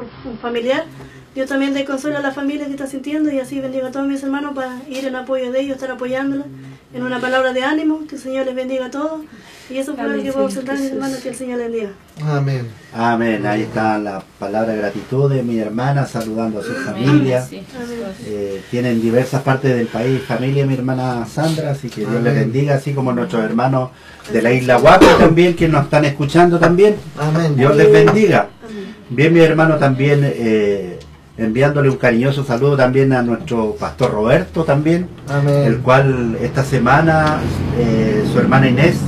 un familiar. Dios también dé consuelo a la familia que está sintiendo y así bendiga a todos mis hermanos para ir en apoyo de ellos, estar apoyándolos en una palabra de ánimo, que el Señor les bendiga a todos. Y eso fue lo que puedo presentar, mis hermanos, que el Señor les bendiga. Amén. Amén. Ahí está la palabra de gratitud de mi hermana, saludando a su familia. Sí. Tienen diversas partes del país familia, mi hermana Sandra, así que Dios les bendiga, así como nuestros hermanos de la isla Huaco también, que nos están escuchando también. Amén. Dios les bendiga. Bien, mi hermano también, enviándole un cariñoso saludo también a nuestro pastor Roberto también. Amén. El cual esta semana su hermana Inés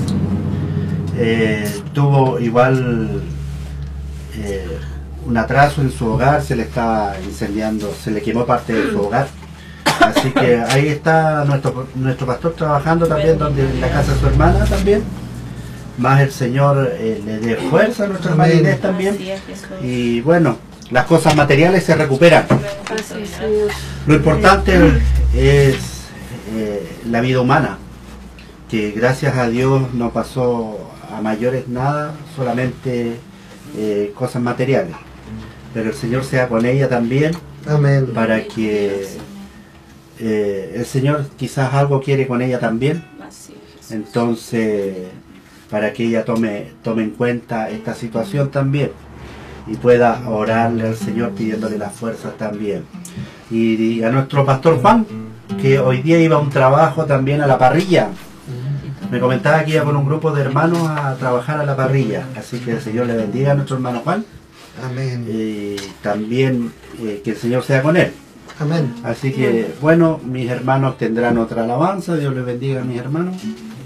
tuvo igual un atraso en su hogar, se le estaba incendiando, se le quemó parte de su hogar. Así que ahí está nuestro pastor trabajando también donde en la casa de su hermana también. Más el Señor le dé fuerza a nuestra hermana Inés también. Y bueno, las cosas materiales se recuperan. Lo importante es la vida humana, que gracias a Dios no pasó a mayores nada, solamente cosas materiales. Pero el Señor sea con ella también. Amén. Para que el Señor quizás algo quiere con ella también. Entonces, para que ella tome en cuenta esta situación también y pueda orarle al Señor pidiéndole las fuerzas también. Y a nuestro pastor Juan, que hoy día iba a un trabajo también a la parrilla. Me comentaba que iba con un grupo de hermanos a trabajar a la parrilla. Así que el Señor le bendiga a nuestro hermano Juan. Amén. Y también que el Señor sea con él. Amén. Así que, bueno, mis hermanos tendrán otra alabanza. Dios les bendiga a mis hermanos.